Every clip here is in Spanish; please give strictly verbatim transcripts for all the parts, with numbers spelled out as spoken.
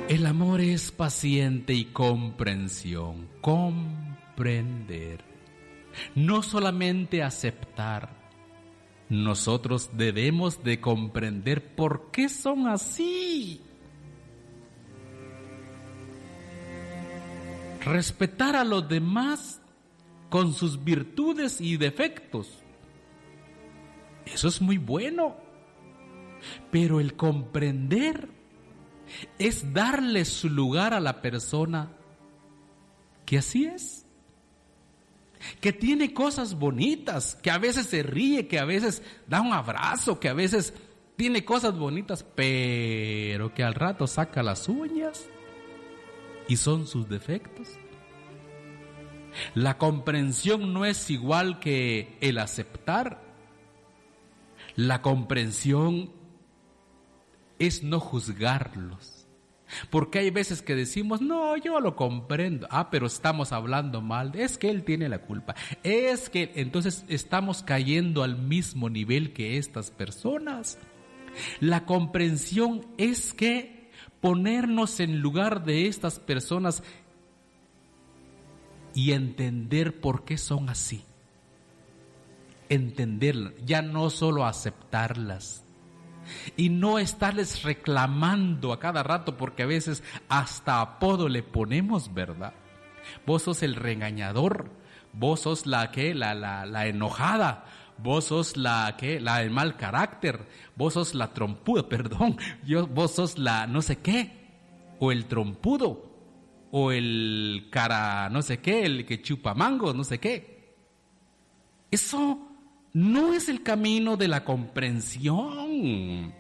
El amor es paciente y comprensión, comprender, no solamente aceptar. Nosotros debemos de comprender por qué son así. Respetar a los demás con sus virtudes y defectos. Eso es muy bueno. Pero el comprender es darle su lugar a la persona que así es, que tiene cosas bonitas, que a veces se ríe, que a veces da un abrazo, que a veces tiene cosas bonitas, pero que al rato saca las uñas y son sus defectos. La comprensión no es igual que el aceptar. La comprensión es no juzgarlos. Porque hay veces que decimos, no, yo lo comprendo. Ah, pero estamos hablando mal. Es que él tiene la culpa. Es que entonces estamos cayendo al mismo nivel que estas personas. La comprensión es que ponernos en lugar de estas personas y entender por qué son así. Entenderlas, ya no solo aceptarlas. Y no estarles reclamando a cada rato, porque a veces hasta apodo le ponemos, ¿verdad? Vos sos el regañador, vos sos la que, la, la, la enojada, vos sos la que, la de mal carácter, vos sos la trompuda, perdón, yo, vos sos la no sé qué, o el trompudo, o el cara no sé qué, el que chupa mango, no sé qué. Eso no es el camino de la comprensión.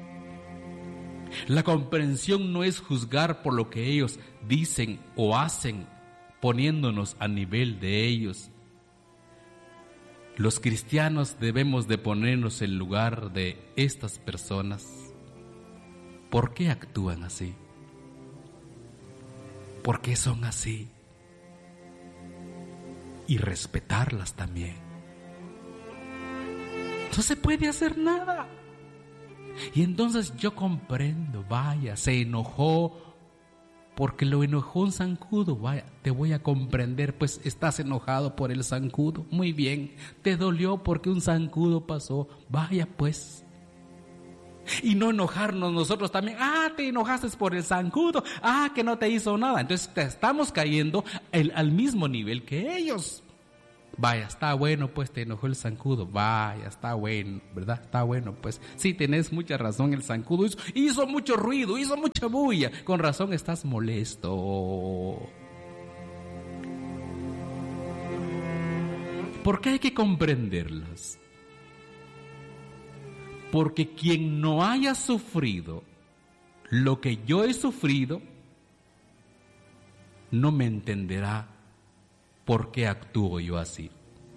La comprensión no es juzgar por lo que ellos dicen o hacen, poniéndonos a nivel de ellos. Los cristianos debemos de ponernos en lugar de estas personas. ¿Por qué actúan así? ¿Por qué son así? Y respetarlas también. No se puede hacer nada. Y entonces yo comprendo, vaya, se enojó porque lo enojó un zancudo, vaya, te voy a comprender, pues estás enojado por el zancudo, muy bien, te dolió porque un zancudo pasó, vaya pues. Y no enojarnos nosotros también, ah, te enojaste por el zancudo, ah, que no te hizo nada, entonces te estamos cayendo el, al mismo nivel que ellos. Vaya, está bueno, pues te enojó el zancudo. Vaya, está bueno, ¿verdad? Está bueno, pues. Sí, tenés mucha razón, el zancudo hizo, hizo mucho ruido, hizo mucha bulla. Con razón estás molesto. ¿Por qué hay que comprenderlas? Porque quien no haya sufrido lo que yo he sufrido, no me entenderá. ¿Por qué actúo yo así?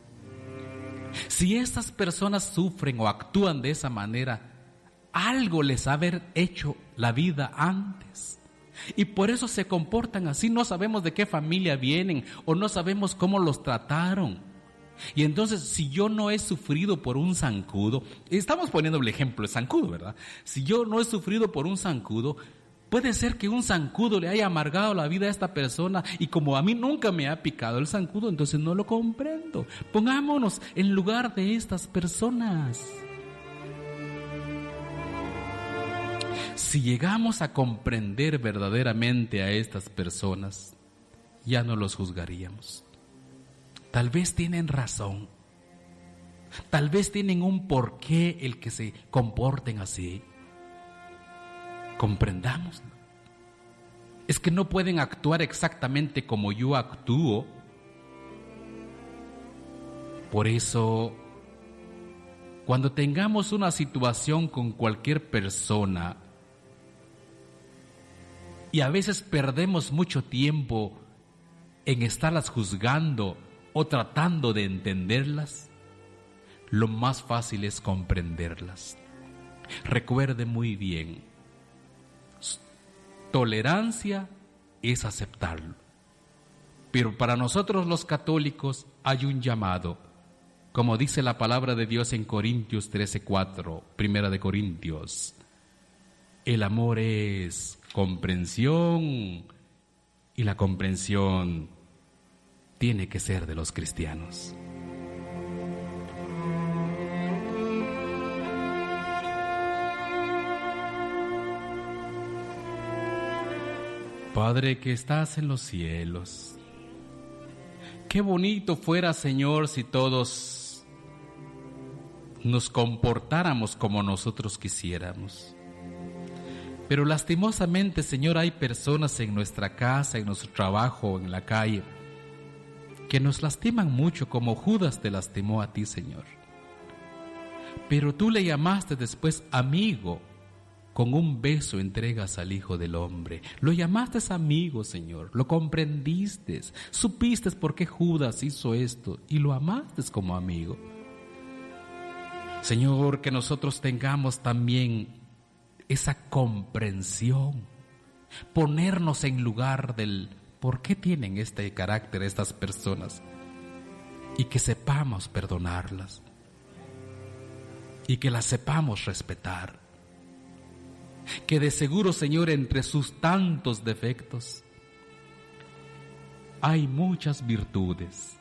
Si estas personas sufren o actúan de esa manera, algo les ha haber hecho la vida antes. Y por eso se comportan así. No sabemos de qué familia vienen o no sabemos cómo los trataron. Y entonces, si yo no he sufrido por un zancudo, estamos poniendo el ejemplo de zancudo, ¿verdad? Si yo no he sufrido por un zancudo, puede ser que un zancudo le haya amargado la vida a esta persona y como a mí nunca me ha picado el zancudo, entonces no lo comprendo. Pongámonos en lugar de estas personas. Si llegamos a comprender verdaderamente a estas personas, ya no los juzgaríamos. Tal vez tienen razón. Tal vez tienen un porqué el que se comporten así. Comprendamos. Es que no pueden actuar exactamente como yo actúo. Por eso, cuando tengamos una situación con cualquier persona y a veces perdemos mucho tiempo en estarlas juzgando o tratando de entenderlas, lo más fácil es comprenderlas. Recuerde muy bien, tolerancia es aceptarlo. Pero para nosotros los católicos hay un llamado, como dice la palabra de Dios en Corintios trece cuatro, Primera de Corintios. El amor es comprensión, y la comprensión tiene que ser de los cristianos. Padre que estás en los cielos, qué bonito fuera, Señor, si todos nos comportáramos como nosotros quisiéramos. Pero lastimosamente, Señor, hay personas en nuestra casa, en nuestro trabajo, en la calle, que nos lastiman mucho como Judas te lastimó a ti, Señor. Pero tú le llamaste después amigo. Con un beso entregas al Hijo del Hombre. Lo llamaste amigo, Señor. Lo comprendiste. Supiste por qué Judas hizo esto y lo amaste como amigo. Señor, que nosotros tengamos también esa comprensión. Ponernos en lugar del por qué tienen este carácter estas personas. Y que sepamos perdonarlas. Y que las sepamos respetar. Que de seguro, Señor, entre sus tantos defectos hay muchas virtudes.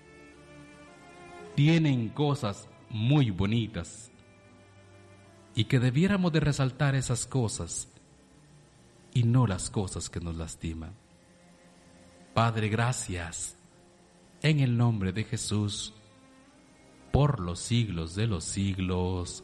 Tienen cosas muy bonitas y que debiéramos de resaltar esas cosas y no las cosas que nos lastiman. Padre, gracias en el nombre de Jesús por los siglos de los siglos.